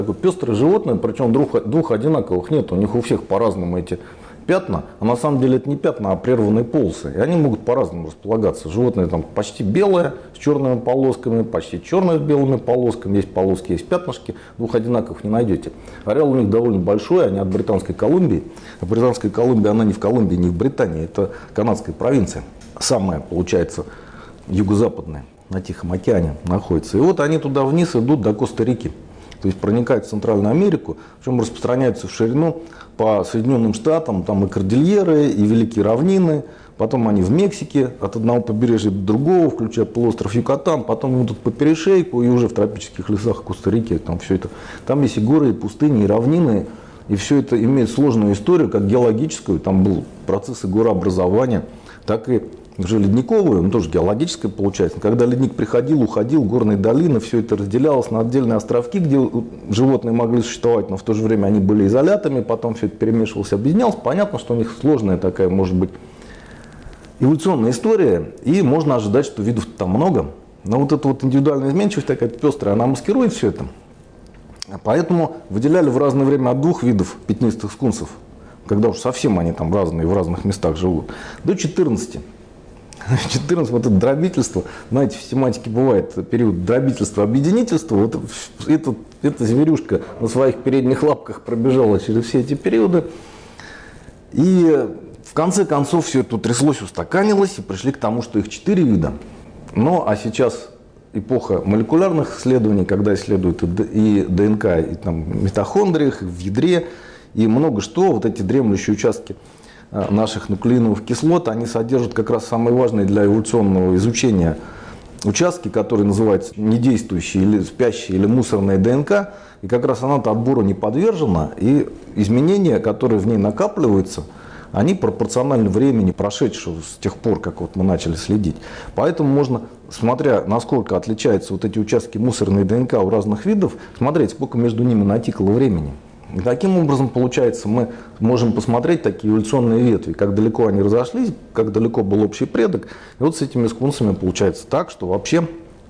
Такое пестрое животное, причем двух одинаковых нет, у них у всех по-разному эти пятна, а на самом деле это не пятна, а прерванные полосы, и они могут по-разному располагаться. Животное там почти белое, с черными полосками, почти черное с белыми полосками, есть полоски, есть пятнышки, двух одинаковых не найдете. Ареал у них довольно большой, они от Британской Колумбии, а Британская Колумбия, она не в Колумбии, не в Британии, это канадская провинция, самая, получается, юго-западная, на Тихом океане находится. И вот они туда вниз идут до Коста-Рики. То есть проникают в Центральную Америку, причем распространяются в ширину по Соединенным Штатам, там и кордильеры, и великие равнины, потом они в Мексике, от одного побережья до другого, включая полуостров Юкатан, потом идут по перешейку, и уже в тропических лесах Коста-Рики, там все это, там есть и горы, и пустыни, и равнины, и все это имеет сложную историю, как геологическую, там был процессы горообразования, так и уже ледниковую, тоже геологическая получается. Когда ледник приходил, уходил, горные долины, все это разделялось на отдельные островки, где животные могли существовать, но в то же время они были изолятами, потом все это перемешивалось, объединялось. Понятно, что у них сложная такая, может быть, эволюционная история, и можно ожидать, что видов там много. Но вот эта вот индивидуальная изменчивость такая пестрая, она маскирует все это. Поэтому выделяли в разное время от 2 видов пятнистых скунсов, когда уж совсем они там разные, в разных местах живут, до 14. 14, вот это дробительство, знаете, в семантике бывает период дробительства, объединительства, вот эта зверюшка на своих передних лапках пробежала через все эти периоды, и в конце концов все это тряслось, устаканилось, и пришли к тому, что их 4 вида. Ну, а сейчас эпоха молекулярных исследований, когда исследуют и ДНК, и там митохондриях, и в ядре, и много что, вот эти дремлющие участки наших нуклеиновых кислот, они содержат как раз самые важные для эволюционного изучения участки, которые называются недействующие или спящие, или мусорная ДНК, и как раз она-то отбору не подвержена, и изменения, которые в ней накапливаются, они пропорциональны времени, прошедшего с тех пор, как вот мы начали следить. Поэтому можно, смотря насколько отличаются вот эти участки мусорной ДНК у разных видов, смотреть, сколько между ними натикало времени. И таким образом, получается, мы можем посмотреть такие эволюционные ветви, как далеко они разошлись, как далеко был общий предок. И вот с этими скунсами получается так, что вообще,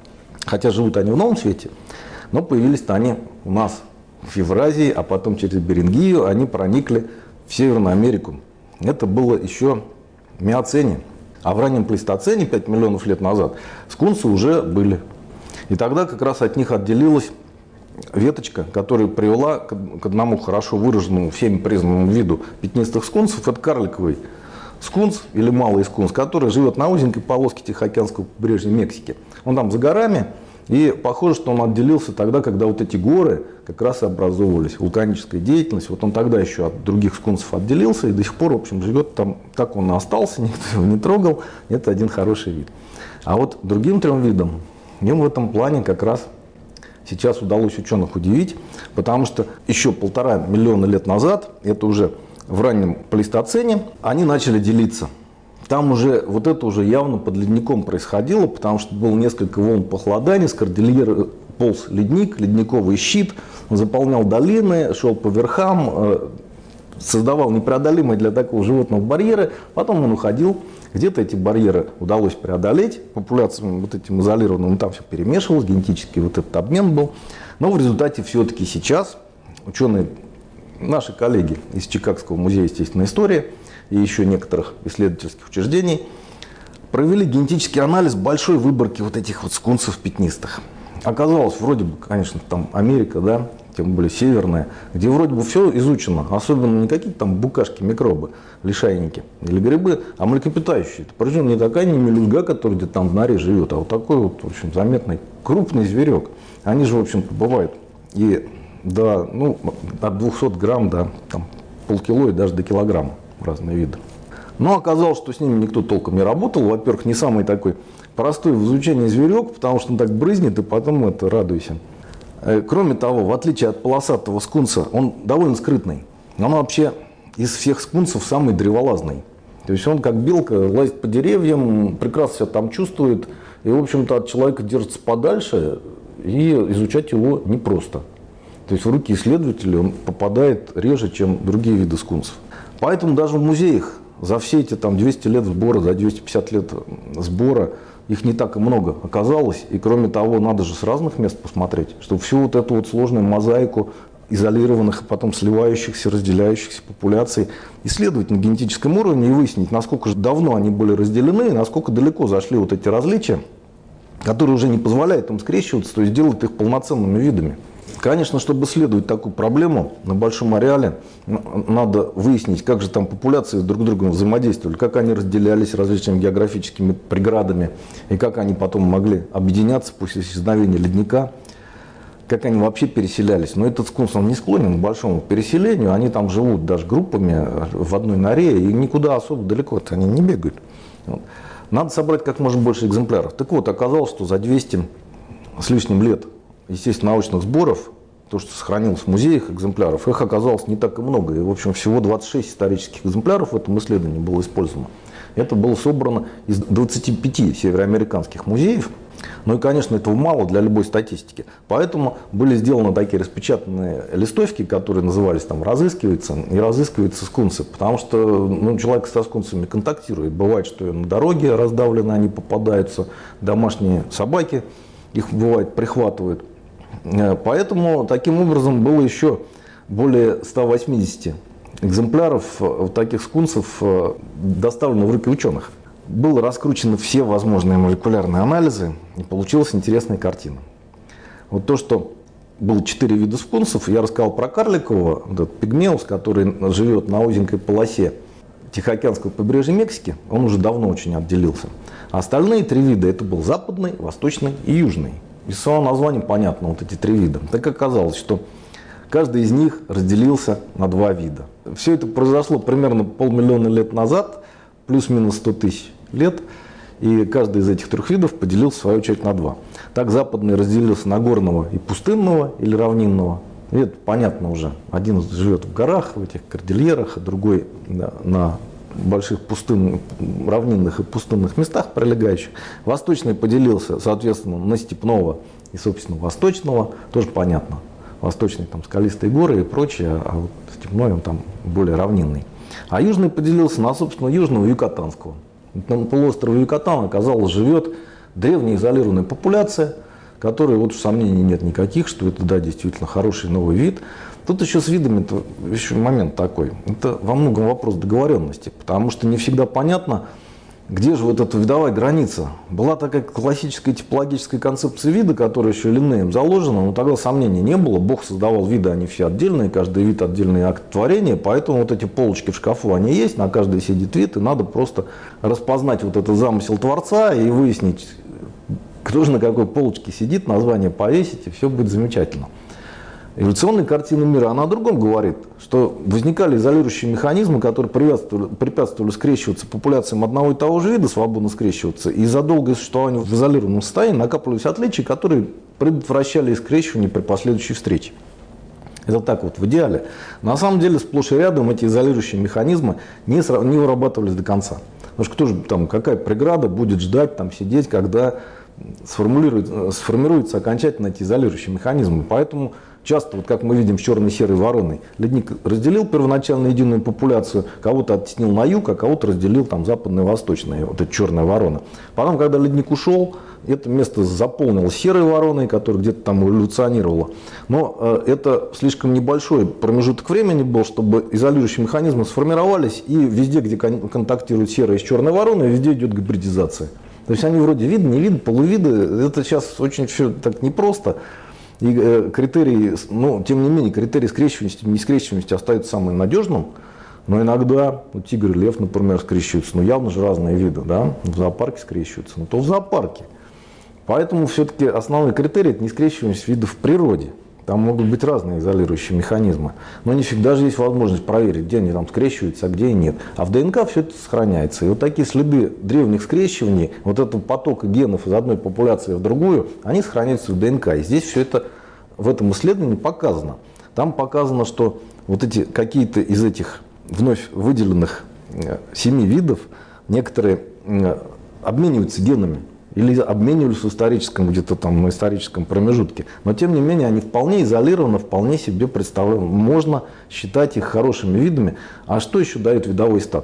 хотя живут они в Новом Свете, но появились-то они у нас в Евразии, а потом через Берингию они проникли в Северную Америку. Это было еще в Миоцене. А в раннем Плейстоцене, 5 миллионов лет назад, скунсы уже были. И тогда как раз от них отделилась веточка, которая привела к одному хорошо выраженному, всеми признанному виду пятнистых скунсов, это карликовый скунс или малый скунс, который живет на узенькой полоске Тихоокеанского побережья Мексики. Он там за горами, и похоже, что он отделился тогда, когда вот эти горы как раз и образовывались, вулканическая деятельность. Вот он тогда еще от других скунсов отделился и до сих пор, в общем, живет там, так он и остался, никто его не трогал. Это один хороший вид. А вот другим 3 видам, им в этом плане как раз сейчас удалось ученых удивить, потому что еще 1,5 миллиона лет назад, это уже в раннем Плейстоцене, они начали делиться. Там уже, вот это уже явно под ледником происходило, потому что было несколько волн похолодания, с кордильеры полз ледник, ледниковый щит, он заполнял долины, шел по верхам, создавал непреодолимые для такого животного барьеры, потом он уходил. Где-то эти барьеры удалось преодолеть, популяциям вот этим изолированным, там все перемешивалось, генетически вот этот обмен был. Но в результате все-таки сейчас ученые, наши коллеги из Чикагского музея естественной истории и еще некоторых исследовательских учреждений провели генетический анализ большой выборки вот этих вот скунсов пятнистых. Оказалось, вроде бы, конечно, там Америка, да, тем более северная, где вроде бы все изучено, особенно не какие-то там букашки, микробы, лишайники или грибы, а млекопитающие. Причем не такая не мелюзга, которая где-то там в норе живет, а вот такой вот, в общем, заметный крупный зверек. Они же, в общем-то, бывают и до, ну, от 200 грамм до там, полкило и даже до килограмма разные виды. Но оказалось, что с ними никто толком не работал. Во-первых, не самый такой простой в изучении зверек, потому что он так брызнет, и потом это радуйся. Кроме того, в отличие от полосатого скунса, он довольно скрытный. Он вообще из всех скунсов самый древолазный. То есть он как белка лазит по деревьям, прекрасно себя там чувствует, и, в общем-то, от человека держится подальше, и изучать его непросто. То есть в руки исследователей он попадает реже, чем другие виды скунсов. Поэтому даже в музеях за все эти там 200 лет сбора, за 250 лет сбора их не так и много оказалось. И кроме того, надо же с разных мест посмотреть, чтобы всю вот эту вот сложную мозаику изолированных, а потом сливающихся, разделяющихся популяций исследовать на генетическом уровне и выяснить, насколько же давно они были разделены и насколько далеко зашли вот эти различия, которые уже не позволяют им скрещиваться, то есть делают их полноценными видами. Конечно, чтобы исследовать такую проблему на большом ареале, надо выяснить, как же там популяции друг с другом взаимодействовали, как они разделялись различными географическими преградами, и как они потом могли объединяться после исчезновения ледника, как они вообще переселялись. Но этот скунс, он не склонен к большому переселению, они там живут даже группами в одной норе, и никуда особо далеко они не бегают. Надо собрать как можно больше экземпляров. Так вот, оказалось, что за 200 с лишним лет, естественно, научных сборов, то, что сохранилось в музеях экземпляров, их оказалось не так и много. И, в общем, всего 26 исторических экземпляров в этом исследовании было использовано. Это было собрано из 25 североамериканских музеев. Ну и, конечно, этого мало для любой статистики. Поэтому были сделаны такие распечатанные листовки, которые назывались там «Разыскивается» и «Разыскиваются скунсы». Потому что человек со скунсами контактирует. Бывает, что на дороге раздавлены они попадаются, домашние собаки их, бывает, прихватывают. Поэтому таким образом было еще более 180 экземпляров таких скунсов доставлено в руки ученых. Было раскручены все возможные молекулярные анализы, и получилась интересная картина. Вот то, что было 4 вида скунсов, я рассказал про карликового, вот этот пигмеус, который живет на узенькой полосе Тихоокеанского побережья Мексики, он уже давно очень отделился. А остальные 3 вида, это был западный, восточный и южный. Из своего названия понятно, вот эти 3 вида. Так оказалось, что каждый из них разделился на 2 вида. Все это произошло примерно 500 000 лет назад, плюс-минус 100 тысяч лет, и каждый из этих 3 видов поделился, в свою очередь, на 2. Так западный разделился на горного и пустынного или равнинного. И это понятно уже. Один живет в горах, в этих кордильерах, а другой на больших равнинных и пустынных местах прилегающих. Восточный поделился, соответственно, на степного и, собственно, восточного. Тоже понятно. Восточный там скалистые горы и прочее, а вот степной он там более равнинный. А южный поделился на, собственно, южного и юкатанского. На полуострове Юкатан, оказалось, живет древняя изолированная популяция, которой вот уж сомнений нет никаких, что это, да, действительно хороший новый вид. Тут еще с видами еще момент такой. Это во многом вопрос договоренности, потому что не всегда понятно, где же вот эта видовая граница. Была такая классическая типологическая концепция вида, которая еще Линнеем заложена, но тогда сомнений не было. Бог создавал виды, они все отдельные, каждый вид отдельный акт творения, поэтому вот эти полочки в шкафу, они есть, на каждой сидит вид, и надо просто распознать вот этот замысел Творца и выяснить, кто же на какой полочке сидит, название повесить, и все будет замечательно. Эволюционная картина мира, она о другом говорит, что возникали изолирующие механизмы, которые препятствовали скрещиваться популяциям одного и того же вида, свободно скрещиваться, и за долгое существование в изолированном состоянии накапливались отличия, которые предотвращали скрещивание при последующей встрече. Это так вот в идеале. На самом деле сплошь и рядом эти изолирующие механизмы не вырабатывались до конца. Потому что кто же там, какая преграда будет ждать, там, сидеть, когда сформируются окончательно эти изолирующие механизмы. Поэтому часто, вот как мы видим с черной серой вороной, ледник разделил первоначально единую популяцию, кого-то оттеснил на юг, а кого-то разделил там западная и восточная, вот эта черная ворона. Потом, когда ледник ушел, это место заполнилось серой вороной, которая где-то там эволюционировала. Но это слишком небольшой промежуток времени был, чтобы изолирующие механизмы сформировались, и везде, где контактируют серая с черной вороной, везде идет гибридизация. То есть они вроде виды, не виды, полувиды. Это сейчас очень все так непросто. И критерии, тем не менее, критерий скрещиваемости и нескрещиваемости остаются самым надежным. Но иногда тигр и лев, например, скрещиваются. Явно же разные виды, да? В зоопарке скрещиваются. Но то в зоопарке. Поэтому все-таки основной критерий – это нескрещиваемость видов в природе. Там могут быть разные изолирующие механизмы. Но не всегда же есть возможность проверить, где они там скрещиваются, а где и нет. А в ДНК все это сохраняется. И вот такие следы древних скрещиваний, вот этого потока генов из одной популяции в другую, они сохраняются в ДНК. И здесь все это в этом исследовании показано. Там показано, что вот эти какие-то из этих вновь выделенных 7 видов, некоторые обмениваются генами. Или обменивались в историческом, где-то там на историческом промежутке. Но тем не менее они вполне изолированы, вполне себе представляемы. Можно считать их хорошими видами. А что еще дает видовой статус?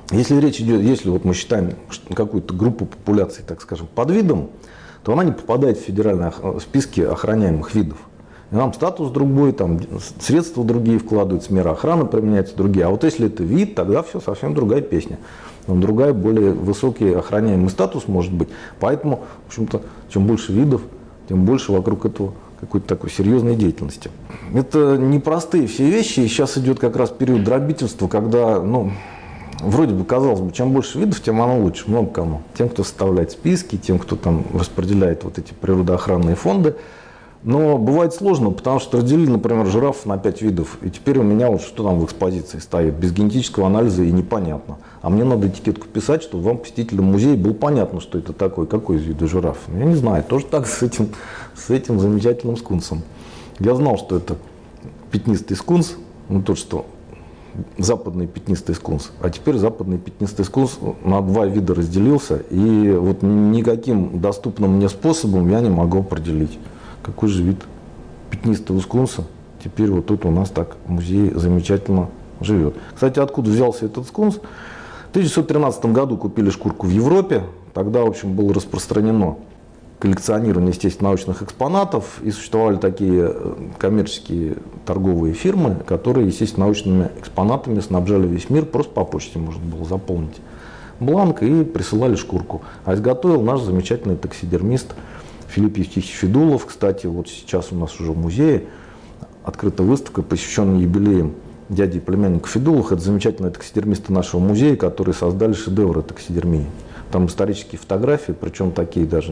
Если речь идет, если вот мы считаем какую-то группу популяций, так скажем, под видом, то она не попадает в федеральные списки охраняемых видов. И нам статус другой, там средства другие вкладываются, меры охраны применяются другие. А вот если это вид, тогда все совсем другая песня. Там другая, более высокий охраняемый статус может быть. Поэтому, в общем-то, чем больше видов, тем больше вокруг этого какой-то такой серьезной деятельности. Это непростые все вещи. И сейчас идет как раз период дробительства, когда, ну, вроде бы, казалось бы, чем больше видов, тем оно лучше. Много кому. Тем, кто составляет списки, тем, кто там распределяет вот эти природоохранные фонды. Но бывает сложно, потому что разделили, например, жирафов на 5 видов. И теперь у меня вот что там в экспозиции стоит, без генетического анализа и непонятно. А мне надо этикетку писать, чтобы вам, посетителям музея, было понятно, что это такое, какой из вида жираф. Я не знаю, тоже так с этим замечательным скунсом. Я знал, что это пятнистый скунс, ну тот, что западный пятнистый скунс. А теперь западный пятнистый скунс на 2 вида разделился, и вот никаким доступным мне способом я не могу определить, какой же вид пятнистого скунса теперь вот тут у нас так в музее замечательно живет. Кстати, откуда взялся этот скунс? В 1913 году купили шкурку в Европе. Тогда, в общем, было распространено коллекционирование, естественно, научных экспонатов. И существовали такие коммерческие торговые фирмы, которые, естественно, научными экспонатами снабжали весь мир. Просто по почте можно было заполнить бланк и присылали шкурку. А изготовил наш замечательный таксидермист Филипп Евтихович Федулов. Кстати, вот сейчас у нас уже в музее открыта выставка, посвященная юбилеям дяди и племянника Федуловых. Это замечательные таксидермисты нашего музея, которые создали шедевры таксидермии. Там исторические фотографии, причем такие даже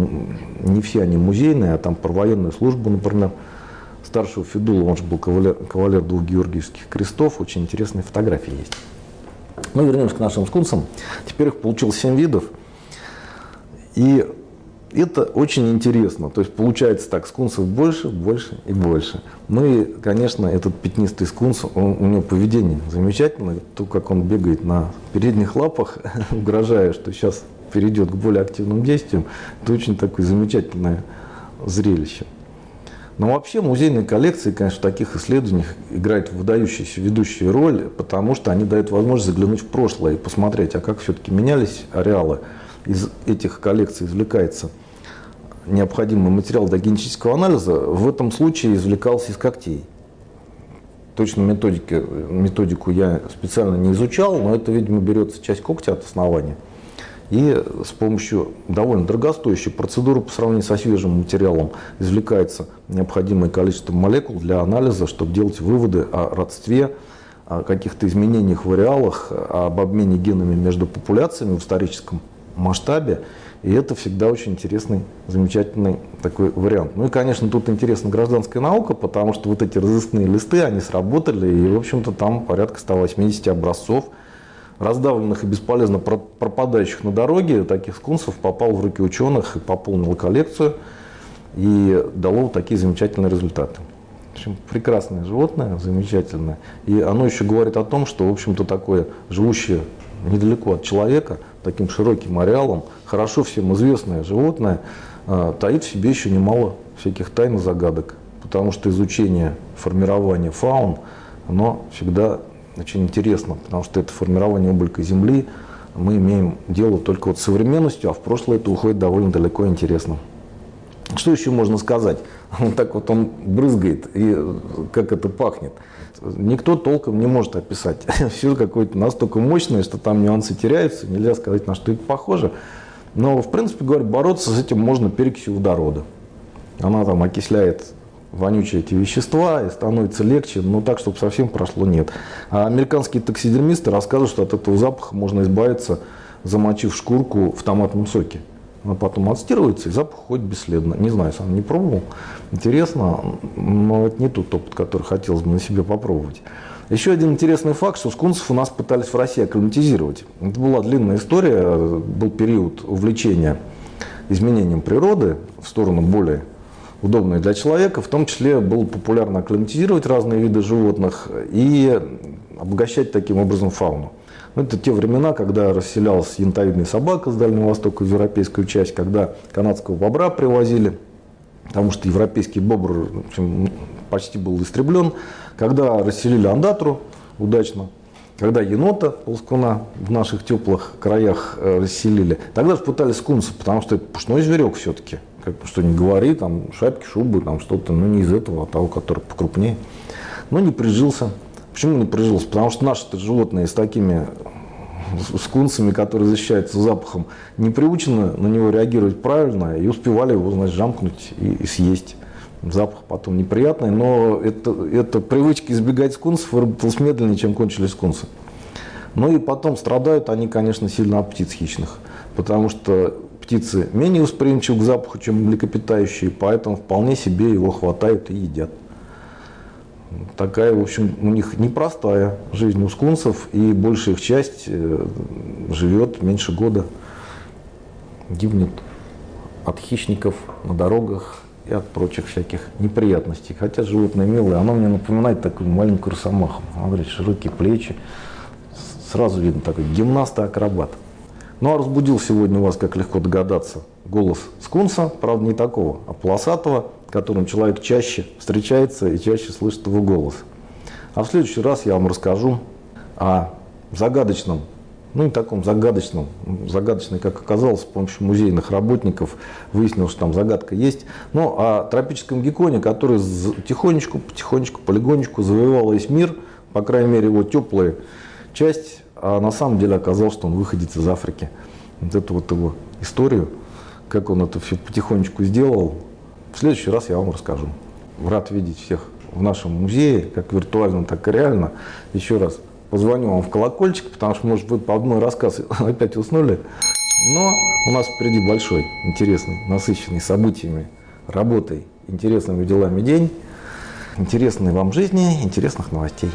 не все они музейные, а там про военную службу, например, старшего Федулова, он же был кавалер 2 Георгиевских крестов, очень интересные фотографии есть. Ну, вернемся к нашим скунсам. Теперь их получилось 7 видов. И это очень интересно. То есть получается так, скунсов больше, больше и больше. Ну и, конечно, этот пятнистый скунс, у него поведение замечательное. То, как он бегает на передних лапах, угрожая, что сейчас перейдет к более активным действиям, это очень такое замечательное зрелище. Но вообще музейные коллекции, конечно, в таких исследованиях играют выдающуюся ведущую роль, потому что они дают возможность заглянуть в прошлое и посмотреть, а как все-таки менялись ареалы. Из этих коллекций извлекается необходимый материал для генетического анализа. В этом случае извлекался из когтей. Точно методику я специально не изучал, но это, видимо, берется часть когтя от основания. И с помощью довольно дорогостоящей процедуры по сравнению со свежим материалом извлекается необходимое количество молекул для анализа, чтобы делать выводы о родстве, о каких-то изменениях в ареалах, об обмене генами между популяциями в историческом масштабе. И это всегда очень интересный, замечательный такой вариант. Ну и, конечно, тут интересна гражданская наука, потому что вот эти разыскные листы, они сработали, и, в общем-то, там порядка 180 образцов, раздавленных и бесполезно пропадающих на дороге, таких скунсов попал в руки ученых и пополнил коллекцию, и дало вот такие замечательные результаты. В общем, прекрасное животное, замечательное. И оно еще говорит о том, что, в общем-то, такое живущее недалеко от человека, таким широким ареалом, хорошо всем известное животное, таит в себе еще немало всяких тайн и загадок. Потому что изучение формирования фаун, оно всегда очень интересно, потому что это формирование облика Земли, мы имеем дело только вот с современностью, а в прошлое это уходит довольно далеко и интересно. Что еще можно сказать? Вот так вот он брызгает, и как это пахнет. Никто толком не может описать. Все какое-то настолько мощное, что там нюансы теряются, нельзя сказать, на что это похоже. Но, в принципе говоря, бороться с этим можно перекисью водорода. Она там окисляет вонючие эти вещества и становится легче, но так, чтобы совсем прошло, нет. А американские таксидермисты рассказывают, что от этого запаха можно избавиться, замочив шкурку в томатном соке. Она потом отстирывается, и запах уходит бесследно. Не знаю, сам не пробовал. Интересно, но это не тот опыт, который хотелось бы на себе попробовать. Еще один интересный факт, что скунсов у нас пытались в России акклиматизировать. Это была длинная история, был период увлечения изменением природы в сторону более удобной для человека. В том числе было популярно акклиматизировать разные виды животных и обогащать таким образом фауну. Это те времена, когда расселялась янтовидная собака с Дальнего Востока в европейскую часть, когда канадского бобра привозили, потому что европейский бобр, в общем, почти был истреблен, когда расселили ондатру удачно Когда енота ползкуна в наших теплых краях расселили, тогда же пытались скунса, потому что это пушной зверек все-таки. Как что ни говори, там шапки, шубы, там что-то, ну не из этого, а того, который покрупнее. Но не прижился. Почему не прижился? Потому что наши животные с такими скунсами, которые защищаются запахом, не приучены на него реагировать правильно и успевали его, значит, жамкнуть и съесть. Запах потом неприятный, но эта привычка избегать скунсов выработалась медленнее, чем кончились скунсы. Ну и потом страдают они, конечно, сильно от птиц хищных, потому что птицы менее восприимчивы к запаху, чем млекопитающие, поэтому вполне себе его хватают и едят. Такая, в общем, у них непростая жизнь у скунсов, и большая их часть живет меньше года, гибнет от хищников на дорогах и от прочих всяких неприятностей. Хотя животное милое, оно мне напоминает такую маленькую росомаху. Она говорит, широкие плечи, сразу видно такой гимнаст и акробат. Ну а разбудил сегодня у вас, как легко догадаться, голос скунса, правда не такого, а полосатого, которым человек чаще встречается и чаще слышит его голос. А в следующий раз я вам расскажу о загадочном, ну не таком загадочном, загадочный, как оказалось, с помощью музейных работников выяснилось, что там загадка есть, но о тропическом гекконе, который потихонечку, полигонечку завоевал весь мир, по крайней мере его теплая часть, а на самом деле оказалось, что он выходит из Африки. Вот эту вот его историю, как он это все потихонечку сделал, в следующий раз я вам расскажу. Рад видеть всех в нашем музее, как виртуально, так и реально. Еще раз позвоню вам в колокольчик, потому что, может, вы по одной рассказ опять уснули. Но у нас впереди большой, интересный, насыщенный событиями, работой, интересными делами день. Интересной вам жизни, интересных новостей.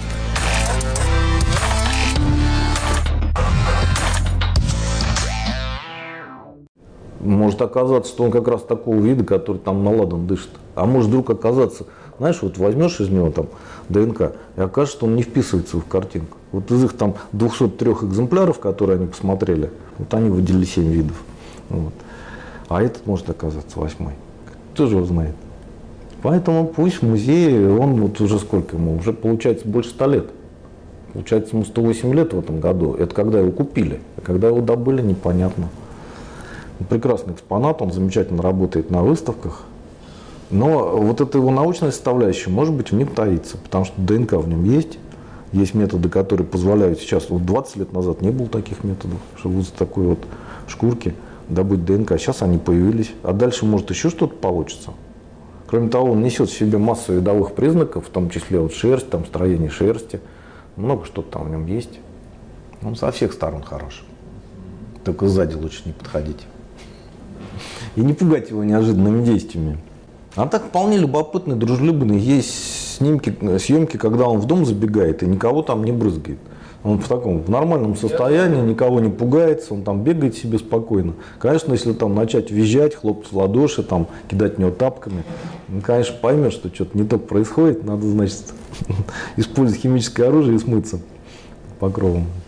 Может оказаться, что он как раз такого вида, который там на ладан дышит. А может вдруг оказаться, знаешь, вот возьмешь из него там ДНК, и окажется, что он не вписывается в их картинку. Вот из их там 203 экземпляров, которые они посмотрели, вот они выделили 7 видов. Вот. А этот может оказаться 8-й. Кто же его знает? Поэтому пусть в музее, он вот уже сколько ему, уже получается больше 100 лет. Получается ему 108 лет в этом году. Это когда его купили, а когда его добыли, непонятно. Прекрасный экспонат, он замечательно работает на выставках. Но вот эта его научная составляющая, может быть, в нем таится, потому что ДНК в нем есть. Есть методы, которые позволяют сейчас, вот 20 лет назад не было таких методов, чтобы вот с такой вот шкурки добыть ДНК. Сейчас они появились, а дальше может еще что-то получится. Кроме того, он несет в себе массу видовых признаков, в том числе вот шерсть, там строение шерсти. Много что-то там в нем есть. Он со всех сторон хорош. Только сзади лучше не подходить. И не пугать его неожиданными действиями. А так вполне любопытный, дружелюбный. Есть съемки, когда он в дом забегает и никого там не брызгает. Он в нормальном состоянии, никого не пугается, он там бегает себе спокойно. Конечно, если там начать визжать, хлопать в ладоши, там, кидать в него тапками, он, конечно, поймет, что что-то не то происходит, надо, значит, использовать химическое оружие и смыться покровом.